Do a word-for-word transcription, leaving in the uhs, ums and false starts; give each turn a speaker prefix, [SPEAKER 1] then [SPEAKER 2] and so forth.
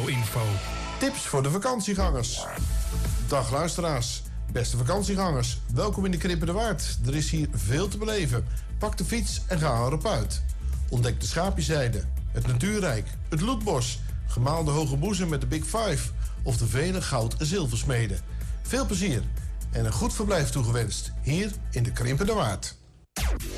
[SPEAKER 1] regio-info.
[SPEAKER 2] Tips voor de vakantiegangers. Dag luisteraars, beste vakantiegangers. Welkom in de Krippen de Waard. Er is hier veel te beleven. Pak de fiets en ga erop uit. Ontdek de Schaapjezijde, het Natuurrijk, het Loetbos, gemaalde Hoge Boezem met de Big Five of de vele goud- en zilversmeden. Veel plezier en een goed verblijf toegewenst hier in de Krippen de Waard.